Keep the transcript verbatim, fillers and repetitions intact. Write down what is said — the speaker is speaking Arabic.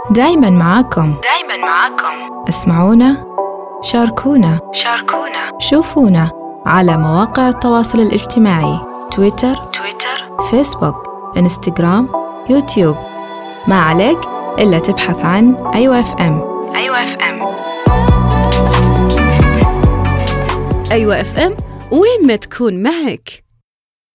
دايماً معاكم. دايماً معاكم. اسمعونا، شاركونا، شاركونا، شوفونا على مواقع التواصل الاجتماعي: تويتر، تويتر، فيسبوك، إنستغرام، يوتيوب. ما عليك إلا تبحث عن أيوة إف إم. أيوة إف إم. أيوة إف إم، وين ما تكون معك.